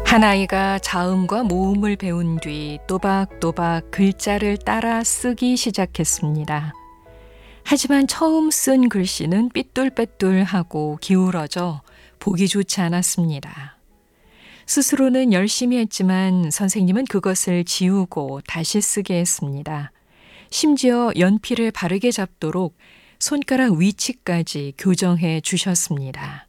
한 아이가 자음과 모음을 배운 뒤 또박또박 글자를 따라 쓰기 시작했습니다. 하지만 처음 쓴 글씨는 삐뚤빼뚤하고 기울어져 보기 좋지 않았습니다. 스스로는 열심히 했지만 선생님은 그것을 지우고 다시 쓰게 했습니다. 심지어 연필을 바르게 잡도록 손가락 위치까지 교정해 주셨습니다.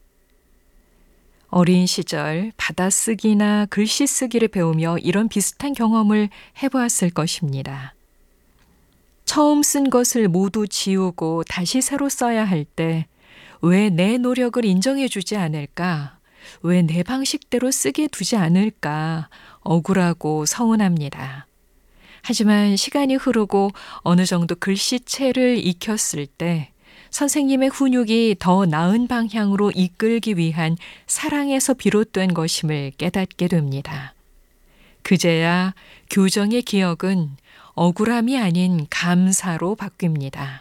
어린 시절 받아쓰기나 글씨 쓰기를 배우며 이런 비슷한 경험을 해보았을 것입니다. 처음 쓴 것을 모두 지우고 다시 새로 써야 할 때 왜 내 노력을 인정해 주지 않을까? 왜 내 방식대로 쓰게 두지 않을까? 억울하고 서운합니다. 하지만 시간이 흐르고 어느 정도 글씨체를 익혔을 때 선생님의 훈육이 더 나은 방향으로 이끌기 위한 사랑에서 비롯된 것임을 깨닫게 됩니다. 그제야 교정의 기억은 억울함이 아닌 감사로 바뀝니다.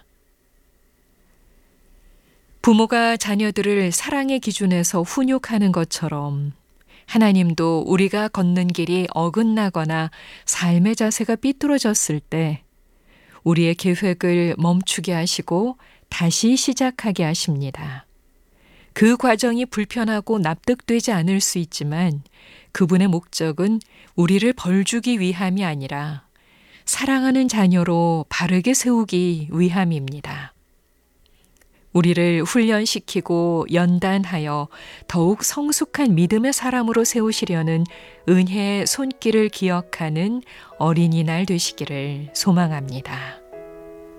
부모가 자녀들을 사랑의 기준에서 훈육하는 것처럼 하나님도 우리가 걷는 길이 어긋나거나 삶의 자세가 삐뚤어졌을 때 우리의 계획을 멈추게 하시고 다시 시작하게 하십니다. 그 과정이 불편하고 납득되지 않을 수 있지만 그분의 목적은 우리를 벌주기 위함이 아니라 사랑하는 자녀로 바르게 세우기 위함입니다. 우리를 훈련시키고 연단하여 더욱 성숙한 믿음의 사람으로 세우시려는 은혜의 손길을 기억하는 어린이날 되시기를 소망합니다.